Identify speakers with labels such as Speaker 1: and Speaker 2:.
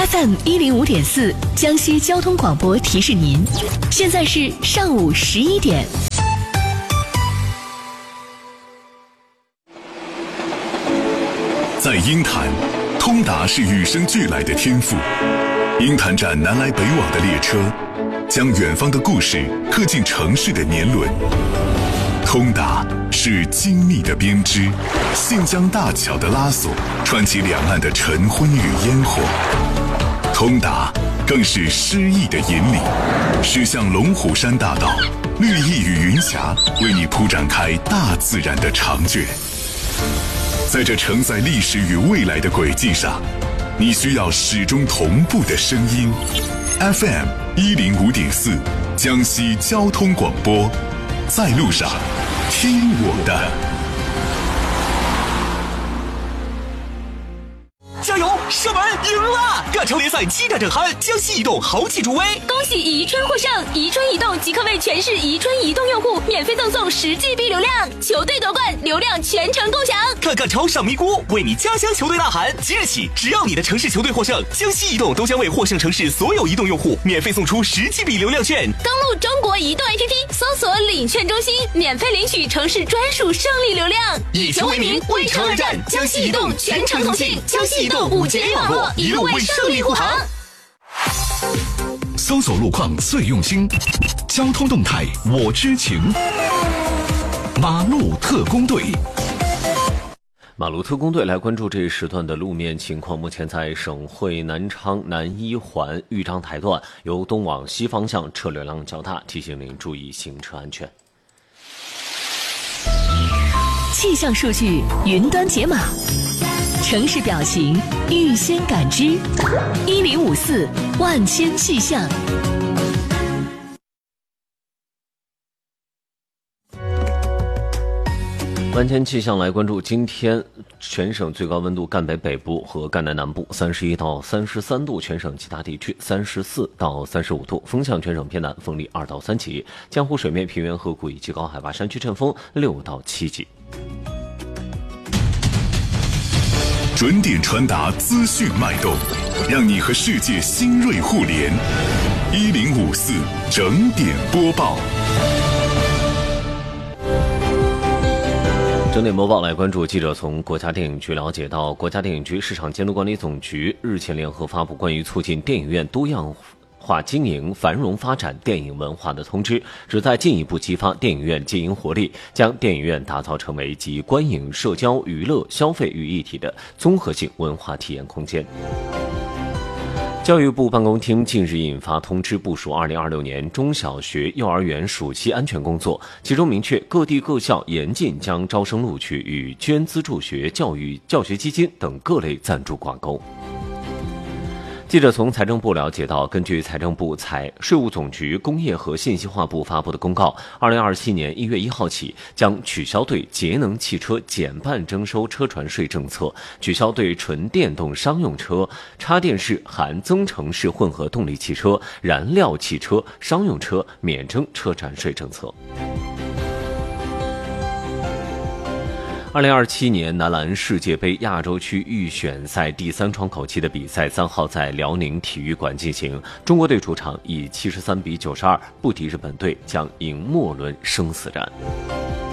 Speaker 1: FM105.4江西交通广播提示您，现在是上午11点。
Speaker 2: 在鹰潭，通达是与生俱来的天赋。鹰潭站南来北往的列车，将远方的故事刻进城市的年轮。通达是精密的编织，信江大桥的拉索，串起两岸的晨昏与烟火。通达更是诗意的引领，驶向龙虎山大道，绿意与云霞为你铺展开大自然的长卷。在这承载历史与未来的轨迹上，你需要始终同步的声音。FM105.4江西交通广播，在路上听我的。
Speaker 3: 加油！射门赢了！各球联赛七战正酣，江西移动豪气助威，
Speaker 4: 恭喜宜春获胜！宜春移动即刻为全市宜春移动用户免费赠送10GB 流量，球队夺冠，流量全程共享。
Speaker 3: 看看超上咪咕，为你家乡球队呐喊！即日起，只要你的城市球队获胜，江西移动都将为获胜城市所有移动用户免费送出10GB 流量券。
Speaker 4: 登录中国移动 APP， 搜索领券中心，免费领取城市专属胜利流量。
Speaker 3: 以球为名，为城而战，江西移动全程同信，江西移动5G 网络，一路为胜利护航。
Speaker 5: 搜索路况最用心，交通动态我知情。马路特工队，
Speaker 6: 马路特工队来关注这一时段的路面情况。目前在省会南昌南一环豫章台段，由东往西方向车流量较大，提醒您注意行车安全。
Speaker 1: 气象数据云端解码，城市表情预先感知，1054万千气象。
Speaker 6: 万千气象来关注，今天全省最高温度，赣北北部和赣南南部31到33度，全省其他地区34到35度，风向全省偏南，风力2到3级，江湖水面、平原河谷以及高海拔山区阵风6到7级。
Speaker 2: 准点传达资讯脉动，让你和世界新锐互联。1054整点播报。
Speaker 6: 整点播报来关注，记者从国家电影局了解到，国家电影局市场监督管理总局日前联合发布关于促进电影院多样化经营、繁荣发展电影文化的通知，旨在进一步激发电影院经营活力，将电影院打造成为集观影、社交、娱乐、消费于一体的综合性文化体验空间。教育部办公厅近日印发通知，部署2026年中小学、幼儿园暑期安全工作，其中明确各地各校严禁将招生录取与捐资助学、教育教学基金等各类赞助挂钩。记者从财政部了解到，根据财政部税务总局工业和信息化部发布的公告，2027年1月1号起将取消对节能汽车减半征收车船税政策，取消对纯电动商用车、插电式含增程式混合动力汽车、燃料汽车、商用车免征车船税政策。2027年男篮世界杯亚洲区预选赛第3窗口期的比赛3号在辽宁体育馆进行，中国队主场以73比92不敌日本队，将赢末轮生死战。